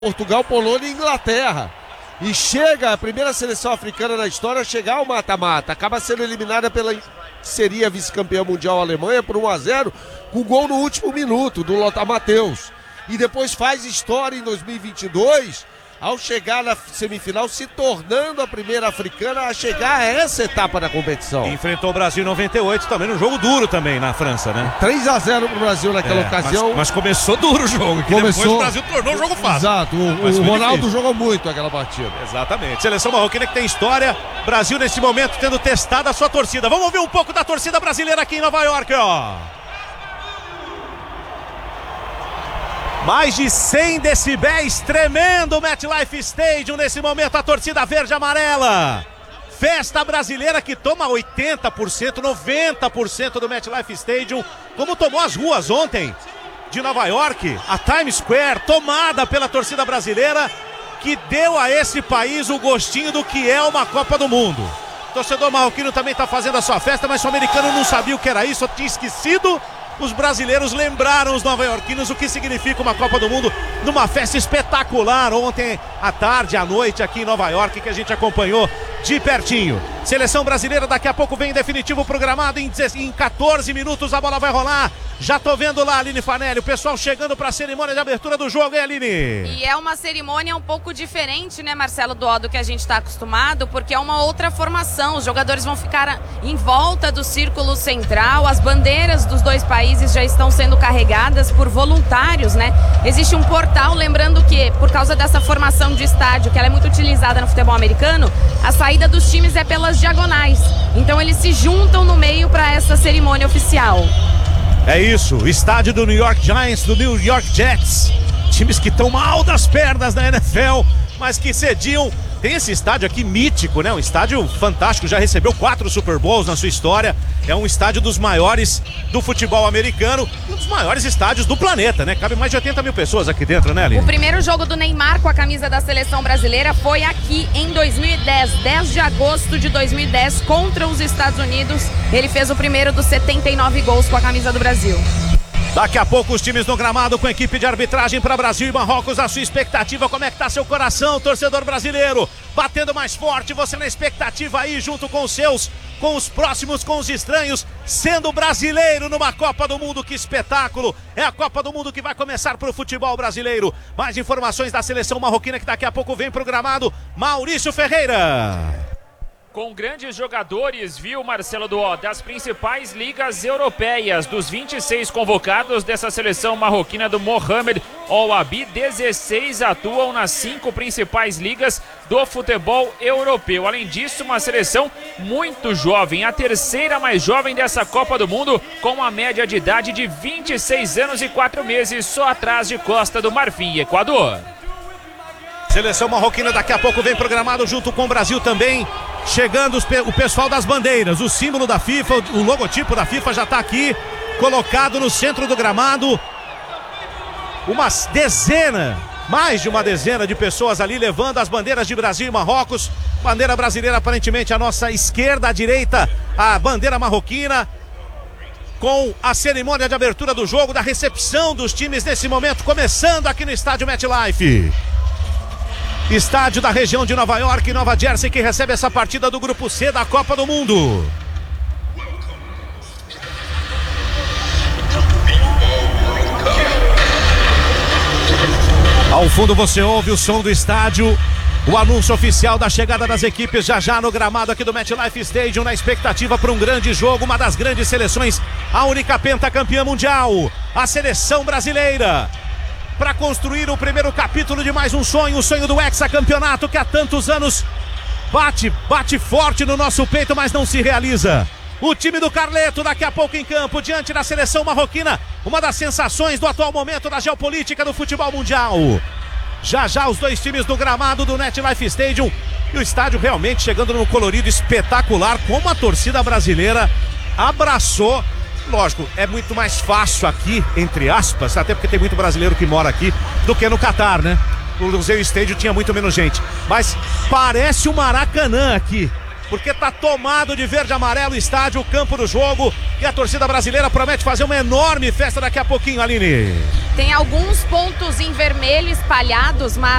Portugal, Polônia e Inglaterra. E chega a primeira seleção africana na história a chegar ao mata-mata. Acaba sendo eliminada pela seria vice-campeã mundial Alemanha por 1-0, com gol no último minuto do Lothar Matthäus. E depois faz história em 2022, ao chegar na semifinal, se tornando a primeira africana a chegar a essa etapa da competição. Enfrentou o Brasil em 98 também, num jogo duro também na França, né? 3-0 pro Brasil naquela ocasião. Mas começou duro o jogo, que depois o Brasil tornou o jogo fácil. Exato, o Ronaldo jogou muito aquela partida. Exatamente, seleção marroquina que tem história, Brasil nesse momento tendo testado a sua torcida. Vamos ouvir um pouco da torcida brasileira aqui em Nova York, ó. Mais de 100 decibéis, tremendo o MetLife Stadium nesse momento, a torcida verde e amarela. Festa brasileira que toma 80%, 90% do MetLife Stadium, como tomou as ruas ontem de Nova York, a Times Square, tomada pela torcida brasileira, que deu a esse país o gostinho do que é uma Copa do Mundo. O torcedor marroquino também está fazendo a sua festa, mas o americano não sabia o que era isso, tinha esquecido. Os brasileiros lembraram os nova-iorquinos o que significa uma Copa do Mundo numa festa espetacular ontem à tarde, à noite aqui em Nova York, que a gente acompanhou de pertinho. Seleção brasileira daqui a pouco vem em definitivo programado, em 14 minutos a bola vai rolar. Já tô vendo lá, Aline Fanelli, o pessoal chegando para a cerimônia de abertura do jogo, hein, Aline? E é uma cerimônia um pouco diferente, né, Marcelo, do que a gente está acostumado, porque é uma outra formação. Os jogadores vão ficar em volta do círculo central, as bandeiras dos dois países já estão sendo carregadas por voluntários, né? Existe um portal, lembrando que, por causa dessa formação de estádio, que ela é muito utilizada no futebol americano, a saída dos times é pelas diagonais. Então eles se juntam no meio para essa cerimônia oficial. É isso, estádio do New York Giants, do New York Jets, times que estão mal das pernas na NFL, mas que cediam. Tem esse estádio aqui mítico, né? Um estádio fantástico, já recebeu 4 Super Bowls na sua história. É um estádio dos maiores do futebol americano, um dos maiores estádios do planeta, né? Cabe mais de 80 mil pessoas aqui dentro, né, Aline? O primeiro jogo do Neymar com a camisa da seleção brasileira foi aqui em 2010, 10 de agosto de 2010, contra os Estados Unidos. Ele fez o primeiro dos 79 gols com a camisa do Brasil. Daqui a pouco os times no gramado com a equipe de arbitragem para Brasil e Marrocos. A sua expectativa, como é que tá seu coração, torcedor brasileiro? Batendo mais forte, você na expectativa aí junto com os seus, com os próximos, com os estranhos, sendo brasileiro numa Copa do Mundo. Que espetáculo! É a Copa do Mundo que vai começar para o futebol brasileiro. Mais informações da seleção marroquina que daqui a pouco vem pro gramado, Maurício Ferreira. Com grandes jogadores, viu, Marcelo Duó, das principais ligas europeias. Dos 26 convocados dessa seleção marroquina do Mohamed Al-Abi, 16 atuam nas 5 principais ligas do futebol europeu. Além disso, uma seleção muito jovem, a terceira mais jovem dessa Copa do Mundo, com uma média de idade de 26 anos e 4 meses, só atrás de Costa do Marfim e Equador. Seleção marroquina daqui a pouco vem programado junto com o Brasil também. Chegando o pessoal das bandeiras, o símbolo da FIFA, o logotipo da FIFA já está aqui, colocado no centro do gramado. Mais de uma dezena de pessoas ali levando as bandeiras de Brasil e Marrocos. Bandeira brasileira aparentemente à nossa esquerda, à direita, a bandeira marroquina. Com a cerimônia de abertura do jogo, da recepção dos times nesse momento, começando aqui no estádio MetLife. Estádio da região de Nova York e Nova Jersey, que recebe essa partida do Grupo C da Copa do Mundo. Ao fundo você ouve o som do estádio, o anúncio oficial da chegada das equipes já no gramado aqui do MetLife Stadium, na expectativa para um grande jogo, uma das grandes seleções, a única pentacampeã mundial, a seleção brasileira. Para construir o primeiro capítulo de mais um sonho, o sonho do hexacampeonato que há tantos anos bate forte no nosso peito, mas não se realiza. O time do Carleto daqui a pouco em campo, diante da seleção marroquina, uma das sensações do atual momento da geopolítica do futebol mundial. Já os dois times no gramado do MetLife Stadium, e o estádio realmente chegando num colorido espetacular, como a torcida brasileira abraçou. Lógico, é muito mais fácil aqui, entre aspas, até porque tem muito brasileiro que mora aqui, do que no Catar, né? No Lusail Stadium tinha muito menos gente. Mas parece o Maracanã aqui. porque tá tomado de verde e amarelo o estádio, o campo do jogo, e a torcida brasileira promete fazer uma enorme festa daqui a pouquinho, Aline. Tem alguns pontos em vermelho espalhados, mas